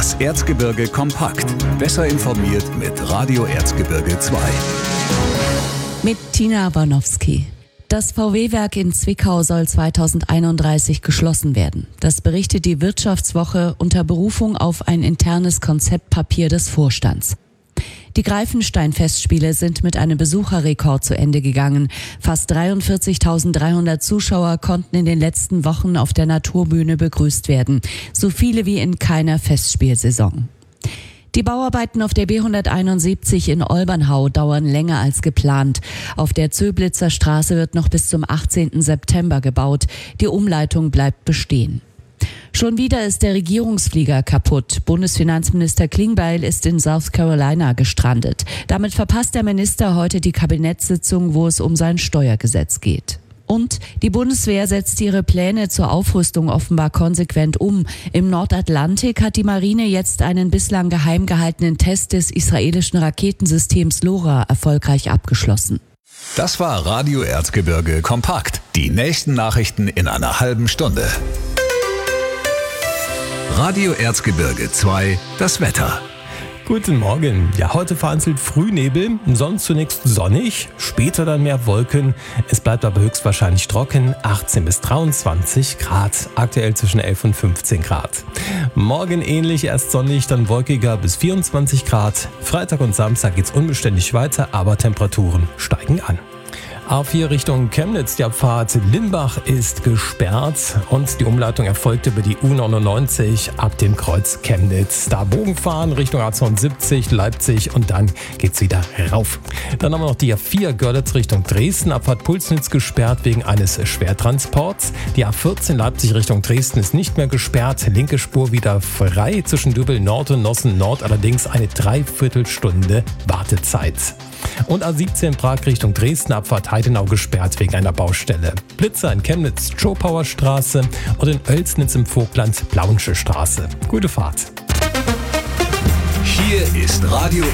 Das Erzgebirge kompakt. Besser informiert mit Radio Erzgebirge 2. Mit Tina Banowski. Das VW-Werk in Zwickau soll 2031 geschlossen werden. Das berichtet die Wirtschaftswoche unter Berufung auf ein internes Konzeptpapier des Vorstands. Die Greifenstein-Festspiele sind mit einem Besucherrekord zu Ende gegangen. Fast 43.300 Zuschauer konnten in den letzten Wochen auf der Naturbühne begrüßt werden. So viele wie in keiner Festspielsaison. Die Bauarbeiten auf der B171 in Olbernhau dauern länger als geplant. Auf der Zöblitzer Straße wird noch bis zum 18. September gebaut. Die Umleitung bleibt bestehen. Schon wieder ist der Regierungsflieger kaputt. Bundesfinanzminister Klingbeil ist in South Carolina gestrandet. Damit verpasst der Minister heute die Kabinettssitzung, wo es um sein Steuergesetz geht. Und die Bundeswehr setzt ihre Pläne zur Aufrüstung offenbar konsequent um. Im Nordatlantik hat die Marine jetzt einen bislang geheim gehaltenen Test des israelischen Raketensystems LoRa erfolgreich abgeschlossen. Das war Radio Erzgebirge kompakt. Die nächsten Nachrichten in einer halben Stunde. Radio Erzgebirge 2, das Wetter. Guten Morgen. Ja, heute vereinzelt Frühnebel, sonst zunächst sonnig, später dann mehr Wolken. Es bleibt aber höchstwahrscheinlich trocken, 18 bis 23 Grad, aktuell zwischen 11 und 15 Grad. Morgen ähnlich, erst sonnig, dann wolkiger bis 24 Grad. Freitag und Samstag geht's unbeständig weiter, aber Temperaturen steigen an. A4 Richtung Chemnitz, die Abfahrt Limbach ist gesperrt und die Umleitung erfolgt über die U99 ab dem Kreuz Chemnitz. Da Bogen fahren Richtung A72 Leipzig und dann geht's wieder rauf. Dann haben wir noch die A4 Görlitz Richtung Dresden, Abfahrt Pulsnitz gesperrt wegen eines Schwertransports. Die A14 Leipzig Richtung Dresden ist nicht mehr gesperrt, linke Spur wieder frei zwischen Dübbel Nord und Nossen Nord, allerdings eine Dreiviertelstunde Wartezeit. Und A17 Prag Richtung Dresden, Abfahrt Heidenau gesperrt wegen einer Baustelle. Blitzer in Chemnitz, Schopauer Straße und in Oelsnitz im Vogtland, Plauensche Straße. Gute Fahrt. Hier ist Radio